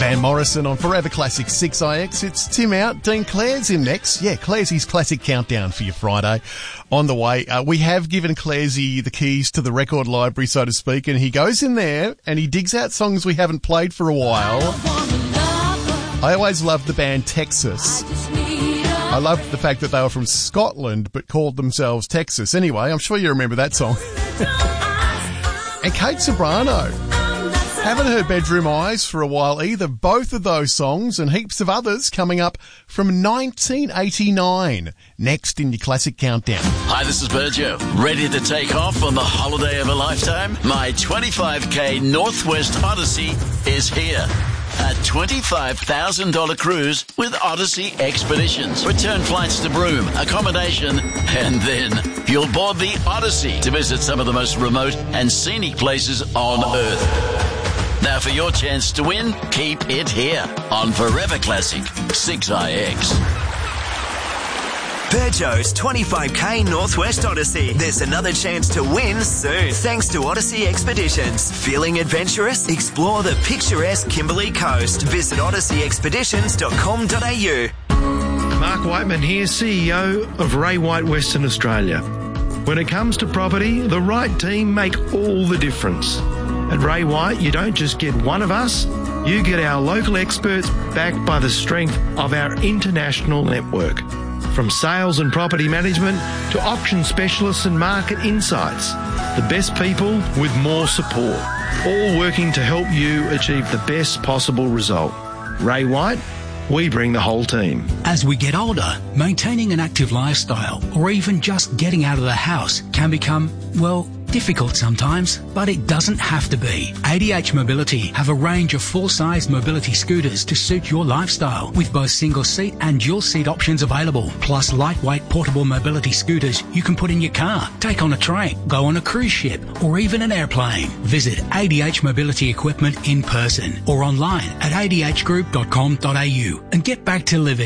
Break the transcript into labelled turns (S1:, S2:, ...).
S1: Van Morrison on Forever Classic 6IX. It's Tim out. Dean Clare's in next. Yeah, Claresy's Classic Countdown for your Friday on the way. We have given Claresy the keys to the record library, so to speak, and he goes in there and he digs out songs we haven't played for a while. I always loved the band Texas. I loved the fact that they were from Scotland but called themselves Texas. Anyway, I'm sure you remember that song. And Kate Ceberano. Haven't heard Bedroom Eyes for a while either. Both of those songs and heaps of others coming up from 1989. Next in your Classic Countdown.
S2: Hi, this is Virgil. Ready to take off on the holiday of a lifetime? My 25k Northwest Odyssey is here. A $25,000 cruise with Odyssey Expeditions. Return flights to Broome, accommodation, and then you'll board the Odyssey to visit some of the most remote and scenic places on Earth. Now for your chance to win, keep it here on Forever Classic 6IX.
S3: Peugeot's 25k Northwest Odyssey. There's another chance to win soon, thanks to Odyssey Expeditions. Feeling adventurous? Explore the picturesque Kimberley Coast. Visit odysseyexpeditions.com.au.
S4: Mark Whiteman here, CEO of Ray White Western Australia. When it comes to property, the right team make all the difference. At Ray White, you don't just get one of us, you get our local experts backed by the strength of our international network. From sales and property management to auction specialists and market insights, the best people with more support, all working to help you achieve the best possible result. Ray White, we bring the whole team.
S5: As we get older, maintaining an active lifestyle or even just getting out of the house can become, well, difficult sometimes, but it doesn't have to be. ADH Mobility have a range of full-size mobility scooters to suit your lifestyle, with both single-seat and dual-seat options available, plus lightweight portable mobility scooters you can put in your car, take on a train, go on a cruise ship, or even an airplane. Visit ADH Mobility Equipment in person or online at adhgroup.com.au and get back to living.